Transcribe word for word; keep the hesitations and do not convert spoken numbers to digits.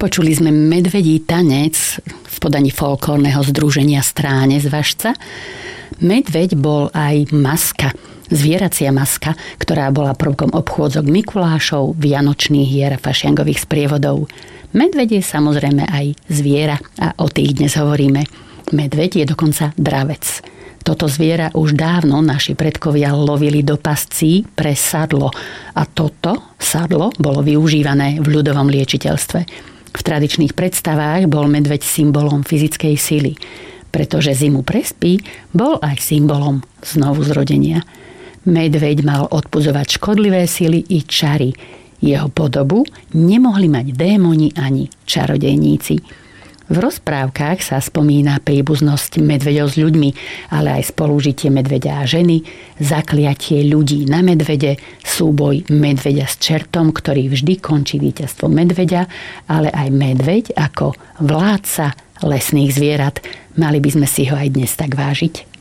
Vypočuli sme Medvedí tanec v podaní folklórneho združenia Stráne z Važca. Medveď bol aj maska, zvieracia maska, ktorá bola prvkom obchôdzok Mikulášov, vianočných hier a fašiangových sprievodov. Medveď je samozrejme aj zviera a o tých dnes hovoríme. Medveď je dokonca dravec. Toto zviera už dávno naši predkovia lovili do pascí pre sadlo a toto sadlo bolo využívané v ľudovom liečiteľstve. V tradičných predstavách bol medveď symbolom fyzickej sily, pretože zimu prespí, bol aj symbolom znovuzrodenia. Medveď mal odpudzovať škodlivé sily i čary. Jeho podobu nemohli mať démoni ani čarodejníci. V rozprávkach sa spomína príbuznosť medveďov s ľuďmi, ale aj spolužitie medveďa a ženy, zakliatie ľudí na medvede, súboj medveďa s čertom, ktorý vždy končí víťazstvom medveďa, ale aj medveď ako vládca lesných zvierat. Mali by sme si ho aj dnes tak vážiť.